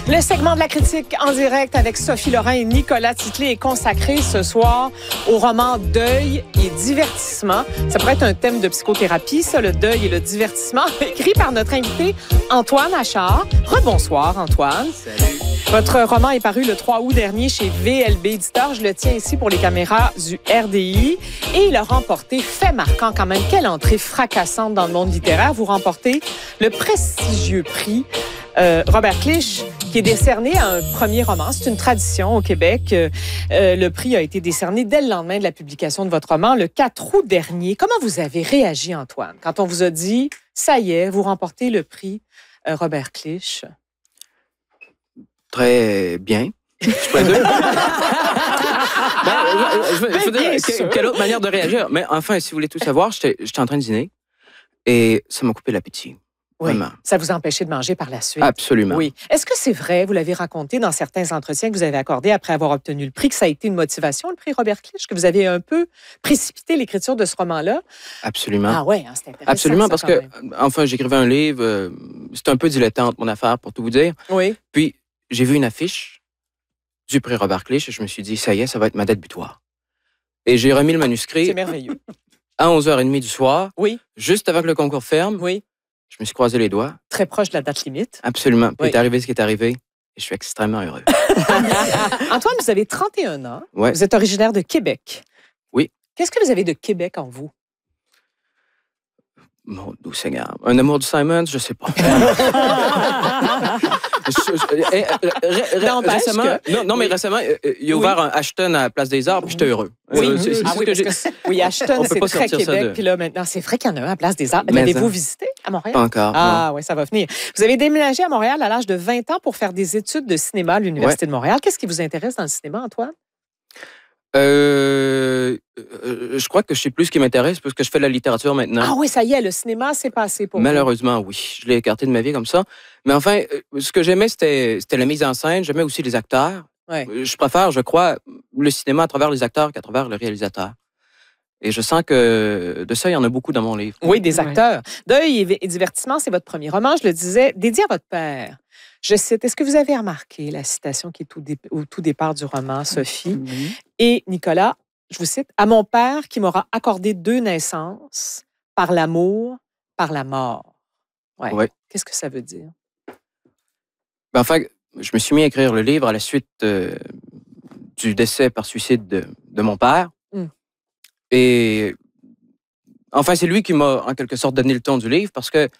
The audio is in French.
Le segment de la critique en direct avec Sophie Lorrain et Nicolas Titley est consacré ce soir au roman Deuil et divertissement. Ça pourrait être un thème de psychothérapie, ça, le deuil et le divertissement, écrit par notre invité Antoine Achard. Rebonsoir, Antoine. Salut. Votre roman est paru le 3 août dernier chez VLB Éditeur. Je le tiens ici pour les caméras du RDI. Et il a remporté, fait marquant quand même, quelle entrée fracassante dans le monde littéraire. Vous remportez le prestigieux prix Robert Clich, qui est décerné à un premier roman. C'est une tradition au Québec. Le prix a été décerné dès le lendemain de la publication de votre roman, le 4 août dernier. Comment vous avez réagi, Antoine, quand on vous a dit, ça y est, vous remportez le prix Robert Clich? Très bien. Je pourrais dire. Je veux dire, quelle autre manière de réagir? Mais enfin, si vous voulez tout savoir, j'étais en train de dîner et ça m'a coupé l'appétit. Oui, vraiment. Ça vous a empêché de manger par la suite. Absolument. Oui. Est-ce que c'est vrai, vous l'avez raconté dans certains entretiens que vous avez accordés après avoir obtenu le prix, que ça a été une motivation, le prix Robert Clich, que vous avez un peu précipité l'écriture de ce roman-là? Absolument. Ah ouais, hein, c'est intéressant. Absolument, parce que, même. enfin, j'écrivais un livre, c'est un peu dilettante, mon affaire, pour tout vous dire. Oui. Puis, j'ai vu une affiche du prix Robert Clich et je me suis dit, ça y est, ça va être ma date butoir. Et j'ai remis le manuscrit. C'est merveilleux. À 11h30 du soir. Oui. Juste avant que le concours ferme. Oui. Je me suis croisé les doigts. Très proche de la date limite. Absolument. Puis Oui. est arrivé ce qui est arrivé. Et je suis extrêmement heureux. Antoine, vous avez 31 ans. Ouais. Vous êtes originaire de Québec. Oui. Qu'est-ce que vous avez de Québec en vous? Mon doux Seigneur. Un amour du Simon, je sais pas. Récemment, non, mais récemment, il a ouvert un Ashton à la Place des Arts, puis j'étais heureux. Oui, Oui, Ashton, c'est très Québec. Puis là, maintenant, c'est vrai qu'il y en a un à la Place des Arts. L'avez-vous visité à Montréal? Pas encore. Ah oui, ça va venir. Vous avez déménagé à Montréal à l'âge de 20 ans pour faire des études de cinéma à l'Université de Montréal. Qu'est-ce qui vous intéresse dans le cinéma, Antoine? Je crois que je sais plus ce qui m'intéresse parce que je fais de la littérature maintenant. Ah oui, ça y est, le cinéma, c'est passé pour Malheureusement, oui. Je l'ai écarté de ma vie comme ça. Mais enfin, ce que j'aimais, c'était la mise en scène. J'aimais aussi les acteurs. Ouais. Je préfère, je crois, le cinéma à travers les acteurs qu'à travers le réalisateur. Et je sens que de ça, il y en a beaucoup dans mon livre. Oui, des acteurs. Deuil et divertissement, c'est votre premier roman, je le disais, dédié à votre père. Je cite, est-ce que vous avez remarqué la citation qui est au tout départ du roman, Sophie? Et Nicolas, je vous cite, « À mon père qui m'aura accordé 2 naissances, par l'amour, par la mort. » Ouais. Qu'est-ce que ça veut dire? Ben, enfin, je me suis mis à écrire le livre à la suite du décès par suicide de mon père. Et enfin, c'est lui qui m'a, en quelque sorte, donné le ton du livre parce que